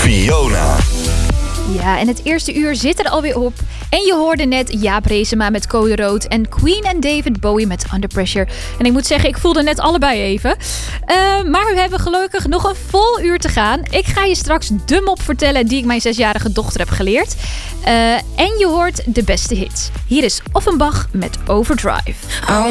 Fiona. Ja, en het eerste uur zit er alweer op. En je hoorde net Jaap Reesema met Code Rood en Queen en David Bowie met Under Pressure. En ik moet zeggen, ik voelde net allebei even. Maar we hebben gelukkig nog een vol uur te gaan. Ik ga je straks de mop vertellen die ik mijn 6-jarige dochter heb geleerd. En je hoort de beste hits. Hier is Offenbach met Overdrive.